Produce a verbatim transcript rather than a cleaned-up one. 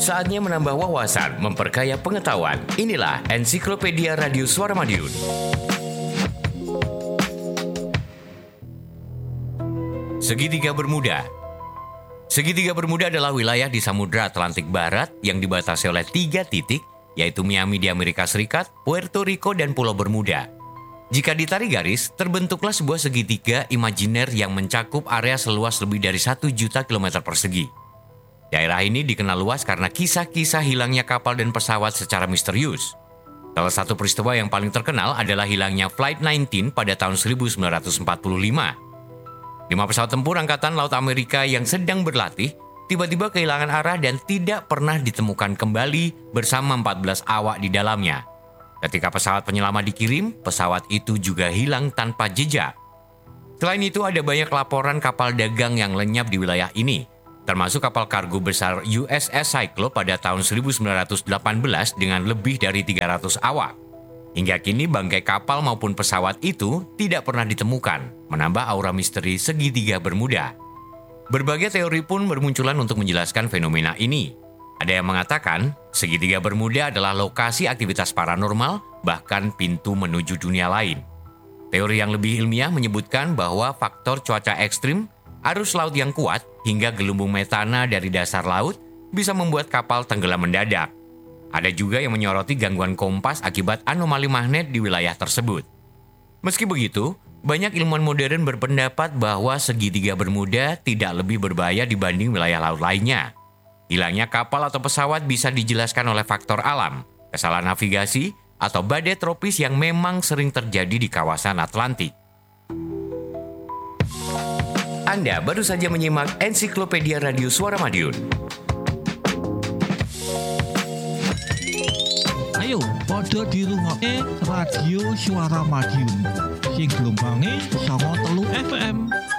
Saatnya menambah wawasan, memperkaya pengetahuan. Inilah Ensiklopedia Radio Suara Madiun. Segitiga Bermuda. Segitiga Bermuda adalah wilayah di Samudra Atlantik Barat yang dibatasi oleh tiga titik, yaitu Miami di Amerika Serikat, Puerto Rico, dan Pulau Bermuda. Jika ditarik garis, terbentuklah sebuah segitiga imajiner yang mencakup area seluas lebih dari satu juta kilometer persegi. Daerah ini dikenal luas karena kisah-kisah hilangnya kapal dan pesawat secara misterius. Salah satu peristiwa yang paling terkenal adalah hilangnya Flight sembilan belas pada tahun seribu sembilan ratus empat puluh lima. Lima pesawat tempur Angkatan Laut Amerika yang sedang berlatih tiba-tiba kehilangan arah dan tidak pernah ditemukan kembali bersama empat belas awak di dalamnya. Ketika pesawat penyelamat dikirim, pesawat itu juga hilang tanpa jejak. Selain itu, ada banyak laporan kapal dagang yang lenyap di wilayah ini, termasuk kapal kargo besar U S S Cyclops pada tahun seribu sembilan ratus delapan belas dengan lebih dari tiga ratus awak. Hingga kini bangkai kapal maupun pesawat itu tidak pernah ditemukan, menambah aura misteri segitiga Bermuda. Berbagai teori pun bermunculan untuk menjelaskan fenomena ini. Ada yang mengatakan, segitiga Bermuda adalah lokasi aktivitas paranormal, bahkan pintu menuju dunia lain. Teori yang lebih ilmiah menyebutkan bahwa faktor cuaca ekstrim, arus laut yang kuat, hingga gelembung metana dari dasar laut bisa membuat kapal tenggelam mendadak. Ada juga yang menyoroti gangguan kompas akibat anomali magnet di wilayah tersebut. Meski begitu, banyak ilmuwan modern berpendapat bahwa segitiga Bermuda tidak lebih berbahaya dibanding wilayah laut lainnya. Hilangnya kapal atau pesawat bisa dijelaskan oleh faktor alam, kesalahan navigasi, atau badai tropis yang memang sering terjadi di kawasan Atlantik. Anda baru saja menyimak Ensiklopedia Radio Suara Madiun. Ayo, podo dirungokke Radio Suara Madiun. Sing gelombange sanga telu F M.